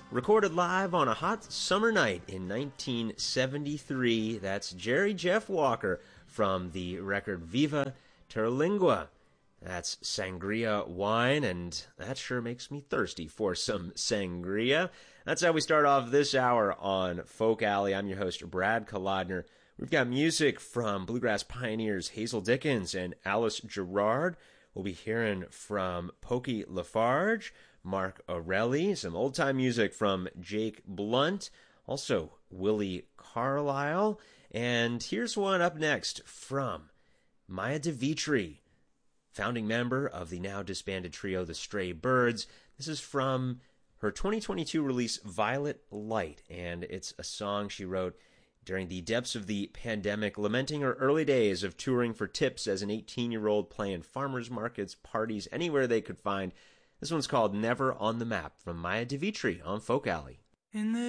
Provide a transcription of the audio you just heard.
Recorded live on a hot summer night in 1973, that's Jerry Jeff Walker from the record Viva Terlingua. That's sangria wine, and that sure makes me thirsty for some sangria. That's how we start off this hour on Folk Alley. I'm your host, Brad Kolodner. We've got music from bluegrass pioneers Hazel Dickens and Alice Gerrard. We'll be hearing from Pokey Lafarge, Mark Orelli, some old-time music from Jake Blunt, also Willie Carlisle, and here's one up next from Maya DeVitri, founding member of the now disbanded trio The Stray Birds. This is from her 2022 release Violet Light, and it's a song she wrote during the depths of the pandemic, lamenting her early days of touring for tips as an 18-year-old playing farmers markets, parties, anywhere they could find. This one's called Never on the Map from Maya DeVitri on Folk Alley. In the